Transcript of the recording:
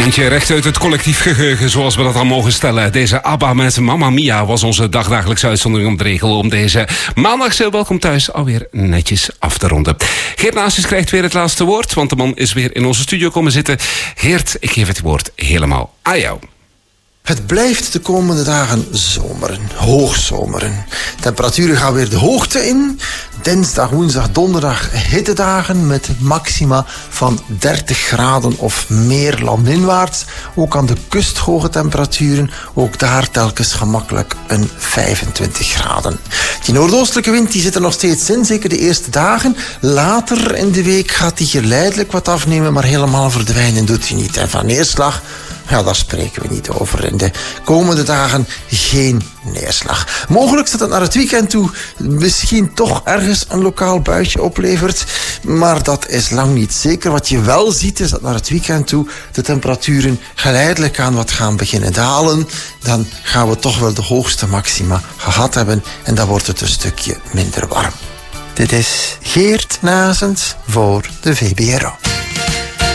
Eentje recht uit het collectief geheugen, zoals we dat al mogen stellen. Deze ABBA met Mamma Mia was onze dagdagelijkse uitzondering om de regel om deze maandagse welkom thuis alweer netjes af te ronden. Geert Naasjes krijgt weer het laatste woord, want de man is weer in onze studio komen zitten. Geert, ik geef het woord helemaal aan jou. Het blijft de komende dagen zomeren, hoogzomeren. Temperaturen gaan weer de hoogte in. Dinsdag, woensdag, donderdag hittedagen met maxima van 30 graden of meer landinwaarts. Ook aan de kust hoge temperaturen, ook daar telkens gemakkelijk een 25 graden. Die noordoostelijke wind die zit er nog steeds in, zeker de eerste dagen. Later in de week gaat die geleidelijk wat afnemen, maar helemaal verdwijnen doet hij niet. En van neerslag, ja, daar spreken we niet over. In de komende dagen geen neerslag. Mogelijk dat het naar het weekend toe misschien toch ergens een lokaal buitje oplevert. Maar dat is lang niet zeker. Wat je wel ziet is dat naar het weekend toe de temperaturen geleidelijk aan wat gaan beginnen dalen. Dan gaan we toch wel de hoogste maxima gehad hebben. En dan wordt het een stukje minder warm. Dit is Geert Naasens voor de VBRO.